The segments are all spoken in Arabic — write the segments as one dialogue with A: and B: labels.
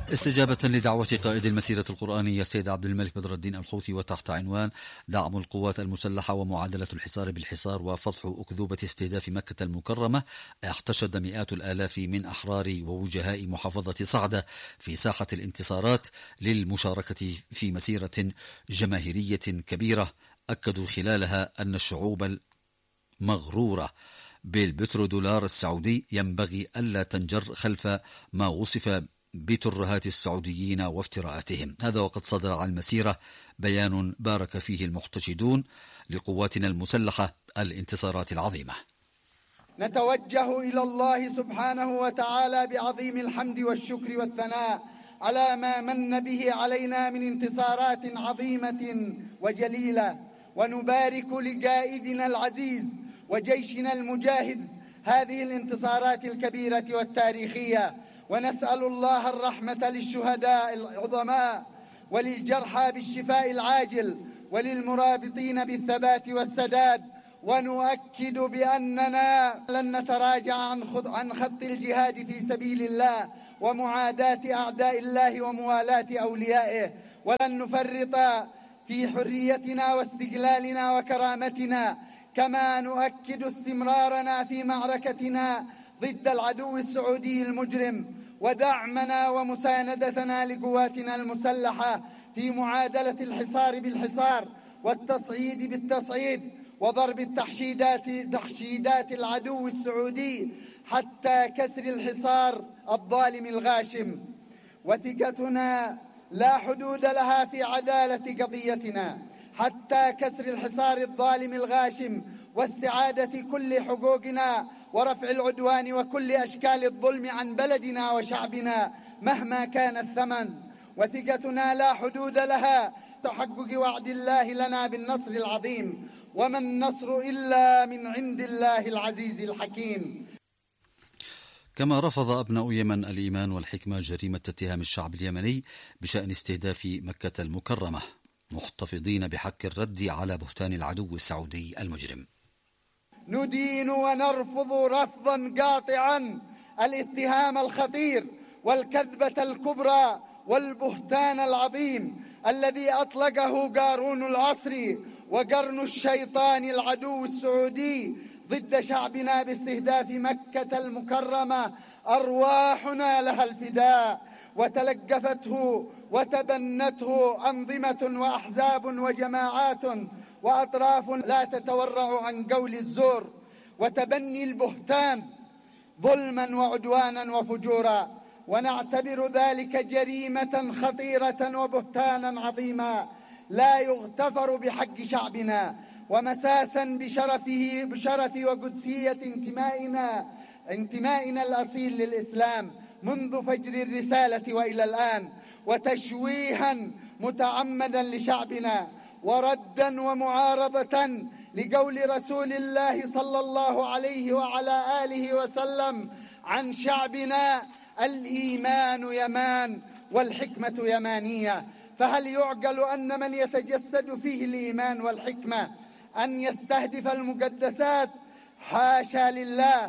A: استجابة لدعوة قائد المسيرة القرآنية السيد عبد الملك بدر الدين الحوثي وتحت عنوان دعم القوات المسلحة ومعادلة الحصار بالحصار وفتح أكذوبة استهداف مكة المكرمة، احتشد مئات الآلاف من أحرار ووجهاء محافظة صعدة في ساحة الانتصارات للمشاركة في مسيرة جماهيرية كبيرة أكدوا خلالها أن الشعوب المغرورة بالبترودولار السعودي ينبغي ألا تنجر خلف ما وصف بترهات السعوديين وافتراءاتهم. هذا وقد صدر عن المسيرة بيان بارك فيه المحتشدون لقواتنا المسلحة الانتصارات العظيمة.
B: نتوجه إلى الله سبحانه وتعالى بعظيم الحمد والشكر والثناء على ما من به علينا من انتصارات عظيمة وجليلة، ونبارك لجائدنا العزيز وجيشنا المجاهد هذه الانتصارات الكبيرة والتاريخية، ونسأل الله الرحمة للشهداء العظماء وللجرحى بالشفاء العاجل وللمرابطين بالثبات والسداد، ونؤكد بأننا لن نتراجع عن خط الجهاد في سبيل الله ومعاداة أعداء الله وموالاة أوليائه، ولن نفرط في حريتنا واستقلالنا وكرامتنا، كما نؤكد استمرارنا في معركتنا ضد العدو السعودي المجرم، ودعمنا ومساندتنا لقواتنا المسلحة في معادلة الحصار بالحصار والتصعيد بالتصعيد وضرب تحشيدات العدو السعودي حتى كسر الحصار الظالم الغاشم. وثقتنا لا حدود لها في عدالة قضيتنا حتى كسر الحصار الظالم الغاشم واستعادة كل حقوقنا ورفع العدوان وكل أشكال الظلم عن بلدنا وشعبنا مهما كان الثمن. وثقتنا لا حدود لها تحقق وعد الله لنا بالنصر العظيم، وما النصر إلا من عند الله العزيز الحكيم.
A: كما رفض أبناء يمن الإيمان والحكمة جريمة اتهام الشعب اليمني بشأن استهداف مكة المكرمة، محتفظين بحق الرد على بهتان العدو السعودي المجرم.
B: ندين ونرفض رفضا قاطعا الاتهام الخطير والكذبة الكبرى والبهتان العظيم الذي أطلقه قارون العصر وقرن الشيطان العدو السعودي ضد شعبنا باستهداف مكة المكرمة. أرواحنا لها الفداء، وتلقفته وتبنته أنظمة وأحزاب وجماعات وأطراف لا تتورع عن قول الزور وتبني البهتان ظلما وعدوانا وفجورا، ونعتبر ذلك جريمة خطيرة وبهتانا عظيما لا يغتفر بحق شعبنا، ومساسا بشرف وقدسية انتمائنا الأصيل للإسلام منذ فجر الرسالة وإلى الآن، وتشويها متعمدا لشعبنا، وردا ومعارضة لقول رسول الله صلى الله عليه وعلى آله وسلم عن شعبنا: الإيمان يمان والحكمة يمانية. فهل يعقل أن من يتجسد فيه الإيمان والحكمة أن يستهدف المقدسات؟ حاشا لله.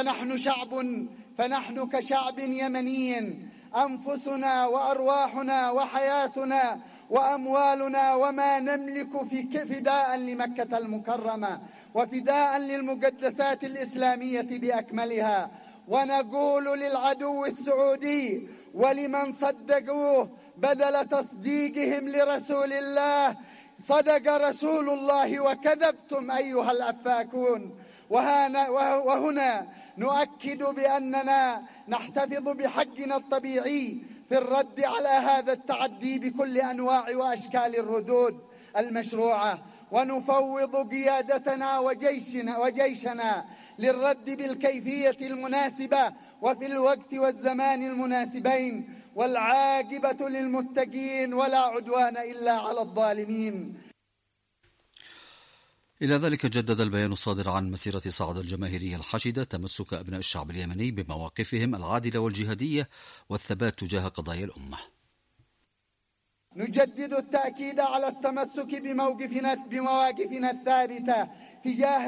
B: فنحن كشعب يمني أنفسنا وأرواحنا وحياتنا وأموالنا وما نملك في فداء لمكة المكرمة وفداء للمقدسات الإسلامية بأكملها. ونقول للعدو السعودي ولمن صدقوه بدل تصديقهم لرسول الله: صدق رسول الله وكذبتم أيها الأفاكون. وهنا نؤكد بأننا نحتفظ بحقنا الطبيعي في الرد على هذا التعدي بكل أنواع وأشكال الردود المشروعة، ونفوض قيادتنا وجيشنا للرد بالكيفية المناسبة وفي الوقت والزمان المناسبين، والعاقبة للمتقين ولا عدوان إلا على الظالمين.
A: إلى ذلك جدد البيان الصادر عن مسيرة صعد الجماهيرية الحشدة تمسك أبناء الشعب اليمني بمواقفهم العادلة والجهادية والثبات تجاه قضايا الأمة.
B: نجدد التأكيد على التمسك بمواقفنا الثابتة تجاه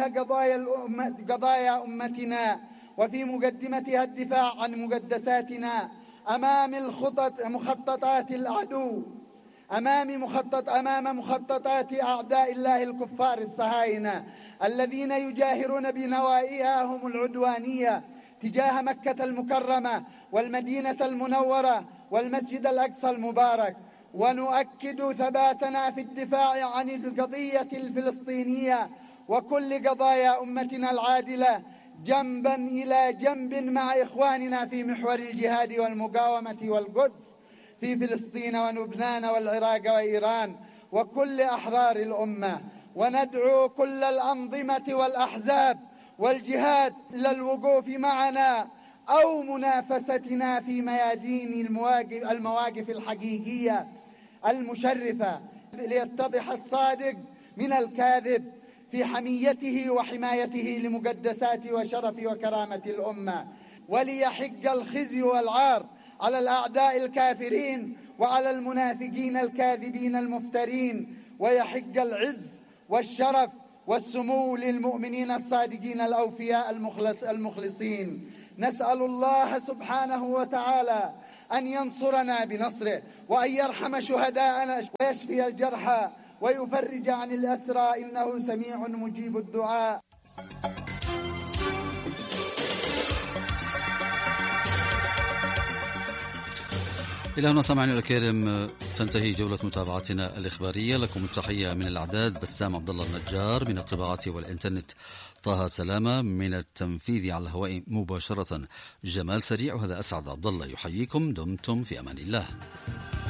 B: قضايا أمتنا، وفي مقدمتها الدفاع عن مقدساتنا أمام مخططات العدو، أمام مخططات أعداء الله الكفار الصهاينة الذين يجاهرون بنوائيهم العدوانية تجاه مكة المكرمة والمدينة المنورة والمسجد الأقصى المبارك. ونؤكد ثباتنا في الدفاع عن القضية الفلسطينية وكل قضايا أمتنا العادلة جنبا إلى جنب مع إخواننا في محور الجهاد والمقاومة والقدس في فلسطين ولبنان والعراق وإيران وكل أحرار الأمة. وندعو كل الأنظمة والأحزاب والجهات للوقوف معنا أو منافستنا في ميادين المواقف الحقيقية المشرفة ليتضح الصادق من الكاذب في حميته وحمايته لمقدسات وشرف وكرامة الأمة، وليحق الخزي والعار على الأعداء الكافرين وعلى المنافقين الكاذبين المفترين، ويحق العز والشرف والسمو للمؤمنين الصادقين الأوفياء المخلصين. نسأل الله سبحانه وتعالى أن ينصرنا بنصره وأن يرحم شهداءنا ويشفي الجرحى ويفرج عن الأسرى إنه سميع مجيب الدعاء.
A: إلى هنا سمعنا الكريم تنتهي جولة متابعتنا الإخبارية. لكم التحية من الإعداد بسام عبد الله النجار، من الطباعة والإنترنت طه سلامة، من التنفيذ على الهواء مباشرة جمال سريع، وهذا أسعد عبد الله يحييكم. دمتم في أمان الله.